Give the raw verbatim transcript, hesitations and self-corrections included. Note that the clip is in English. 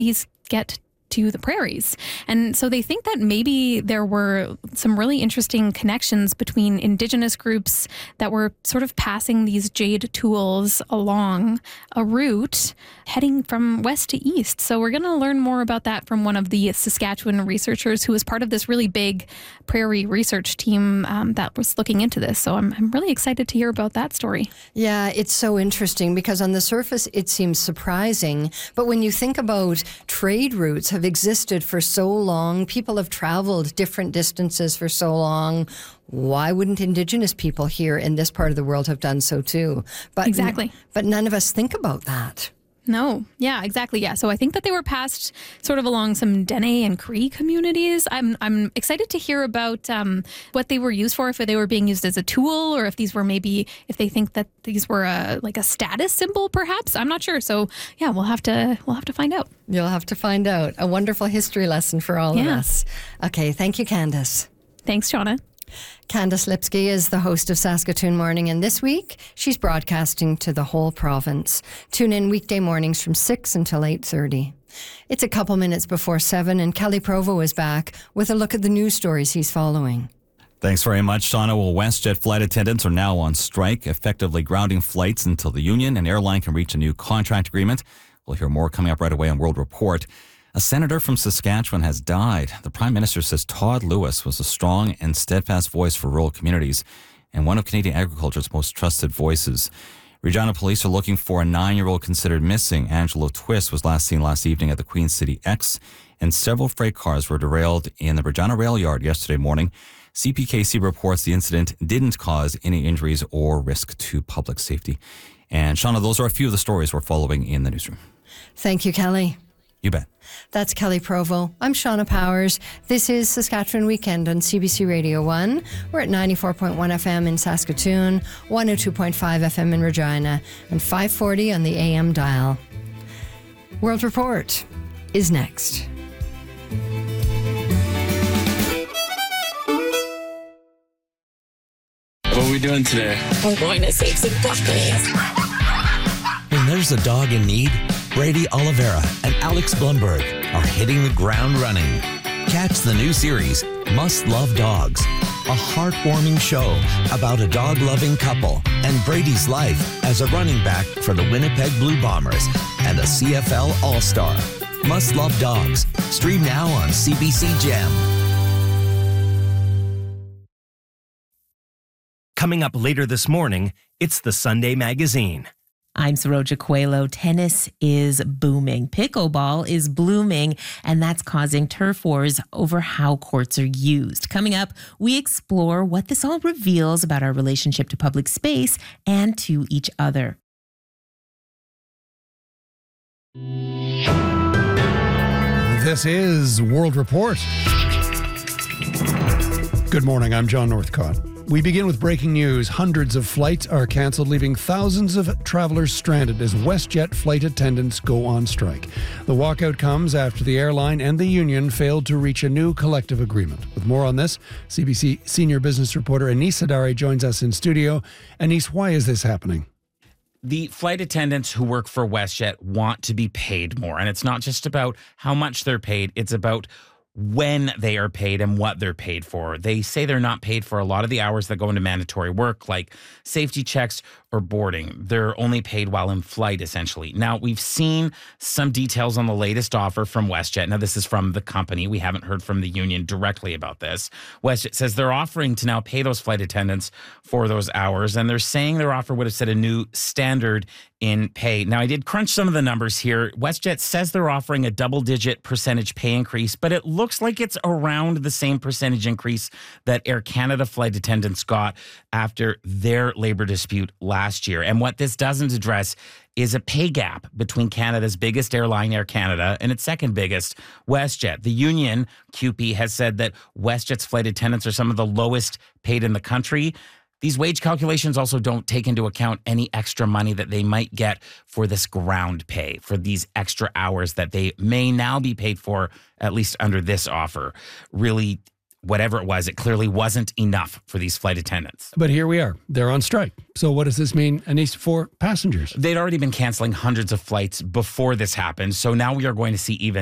these get to the prairies. And so they think that maybe there were some really interesting connections between Indigenous groups that were sort of passing these jade tools along a route heading from west to east. So we're going to learn more about that from one of the Saskatchewan researchers who was part of this really big prairie research team um, that was looking into this. So I'm, I'm really excited to hear about that story. Yeah, it's so interesting because on the surface it seems surprising, but when you think about trade routes have existed for so long, people have traveled different distances for so long. Why wouldn't Indigenous people here in this part of the world have done so too? But exactly. But none of us think about that. No. Yeah, exactly. Yeah. So I think that they were passed sort of along some Dene and Cree communities. I'm I'm excited to hear about um, what they were used for, if they were being used as a tool or if these were maybe, if they think that these were a, like a status symbol, perhaps. I'm not sure. So yeah, we'll have to we'll have to find out. You'll have to find out. A wonderful history lesson for all yeah. of us. Okay. Thank you, Candace. Thanks, Shauna. Candace Lipsky is the host of Saskatoon Morning, and this week she's broadcasting to the whole province. Tune in weekday mornings from six until eight thirty. It's a couple minutes before seven, and Kelly Provo is back with a look at the news stories he's following. Thanks very much, Shauna. Well, WestJet flight attendants are now on strike, effectively grounding flights until the union and airline can reach a new contract agreement. We'll hear more coming up right away on World Report. A senator from Saskatchewan has died. The Prime Minister says Todd Lewis was a strong and steadfast voice for rural communities and one of Canadian agriculture's most trusted voices. Regina police are looking for a nine-year-old considered missing. Angelo Twist was last seen last evening at the Queen City X, and several freight cars were derailed in the Regina rail yard yesterday morning. C P K C reports the incident didn't cause any injuries or risk to public safety. And Shauna, those are a few of the stories we're following in the newsroom. Thank you, Kelly. You bet. That's Kelly Provo. I'm Shauna Powers. This is Saskatchewan Weekend on C B C Radio one. We're at ninety-four point one F M in Saskatoon, one oh two point five F M in Regina, and five forty on the A M dial. World Report is next. What are we doing today? We're going to save some puppies. When there's a dog in need, Brady Oliveira and Alex Blumberg are hitting the ground running. Catch the new series, Must Love Dogs, a heartwarming show about a dog-loving couple and Brady's life as a running back for the Winnipeg Blue Bombers and a C F L All-Star. Must Love Dogs. Stream now on C B C Gem. Coming up later this morning, it's the Sunday Magazine. I'm Saroja Coelho. Tennis is booming. Pickleball is blooming, and that's causing turf wars over how courts are used. Coming up, we explore what this all reveals about our relationship to public space and to each other. This is World Report. Good morning, I'm John Northcott. We begin with breaking news. Hundreds of flights are cancelled, leaving thousands of travelers stranded as WestJet flight attendants go on strike. The walkout comes after the airline and the union failed to reach a new collective agreement. With more on this, C B C senior business reporter Anis Sadari joins us in studio. Anis, why is this happening? The flight attendants who work for WestJet want to be paid more. And it's not just about how much they're paid. It's about when they are paid and what they're paid for. They say they're not paid for a lot of the hours that go into mandatory work, like safety checks or boarding. They're only paid while in flight, essentially. Now, we've seen some details on the latest offer from WestJet. Now, this is from the company. We haven't heard from the union directly about this. WestJet says they're offering to now pay those flight attendants for those hours, and they're saying their offer would have set a new standard in pay. Now, I did crunch some of the numbers here. WestJet says they're offering a double-digit percentage pay increase, but it looks like it's around the same percentage increase that Air Canada flight attendants got after their labor dispute last year. And what this doesn't address is a pay gap between Canada's biggest airline, Air Canada, and its second biggest, WestJet. The union, C U P E, has said that WestJet's flight attendants are some of the lowest paid in the country. These wage calculations also don't take into account any extra money that they might get for this ground pay, for these extra hours that they may now be paid for, at least under this offer. Really, whatever it was, it clearly wasn't enough for these flight attendants. But here we are. They're on strike. So what does this mean, Anise, for passengers? They'd already been canceling hundreds of flights before this happened. So now we are going to see even